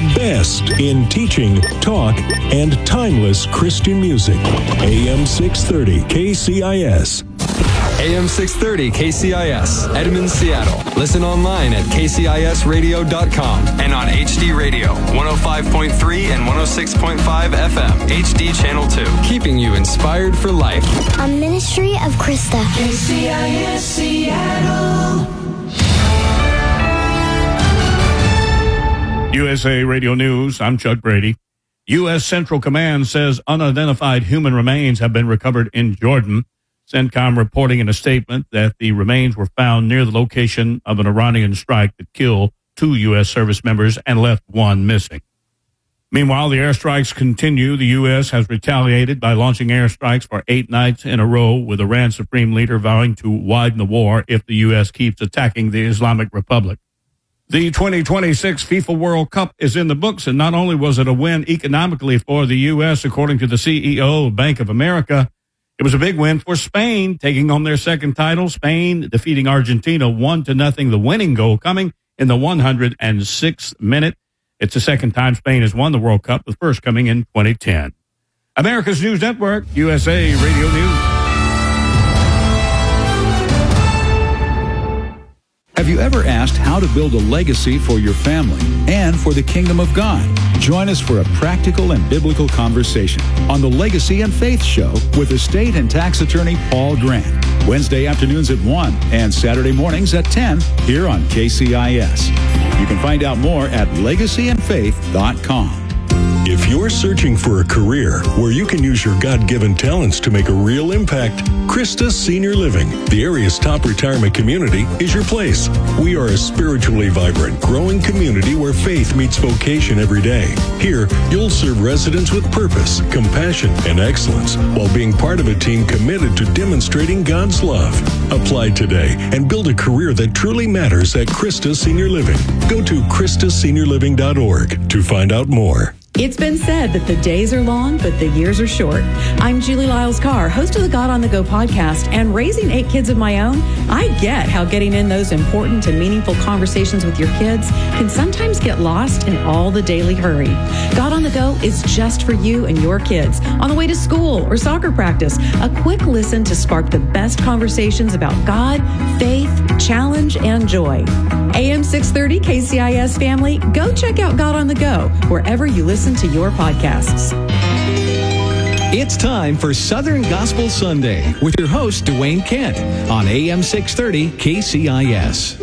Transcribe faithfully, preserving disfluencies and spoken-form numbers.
best in teaching, talk, and timeless Christian music. A M six thirty K C I S. A M six thirty K C I S, Edmond, Seattle. Listen online at k c i s radio dot com and on H D Radio, one oh five point three and one oh six point five F M, H D Channel two. Keeping you inspired for life. A ministry of Krista. K C I S Seattle. U S A Radio News, I'm Chuck Brady. U S Central Command says unidentified human remains have been recovered in Jordan. CENTCOM reporting in a statement that the remains were found near the location of an Iranian strike that killed two U S service members and left one missing. Meanwhile, the airstrikes continue. The U S has retaliated by launching airstrikes for eight nights in a row, with Iran's supreme leader vowing to widen the war if the U S keeps attacking the Islamic Republic. The twenty twenty-six FIFA World Cup is in the books, and not only was it a win economically for the U S, according to the C E O of Bank of America, it was a big win for Spain, taking home their second title. Spain defeating Argentina one to nothing, the winning goal coming in the one hundred sixth minute. It's the second time Spain has won the World Cup, the first coming in twenty ten. America's News Network, U S A Radio News. Have you ever asked how to build a legacy for your family and for the kingdom of God? Join us for a practical and biblical conversation on the Legacy and Faith Show with estate and tax attorney Paul Grant. Wednesday afternoons at one and Saturday mornings at ten here on K C I S. You can find out more at legacy and faith dot com. If you're searching for a career where you can use your God-given talents to make a real impact, Christa Senior Living, the area's top retirement community, is your place. We are a spiritually vibrant, growing community where faith meets vocation every day. Here, you'll serve residents with purpose, compassion, and excellence, while being part of a team committed to demonstrating God's love. Apply today and build a career that truly matters at Christa Senior Living. Go to krista senior living dot org to find out more. It's been said that the days are long, but the years are short. I'm Julie Lyles-Carr, host of the God on the Go podcast, and raising eight kids of my own, I get how getting in those important and meaningful conversations with your kids can sometimes get lost in all the daily hurry. God on the Go is just for you and your kids on the way to school or soccer practice. A quick listen to spark the best conversations about God, faith, challenge, and joy. A M six thirty K C I S family, go check out God on the Go wherever you listen to your podcasts. It's time for Southern Gospel Sunday with your host, Dwayne Kent, on A M six thirty K C I S.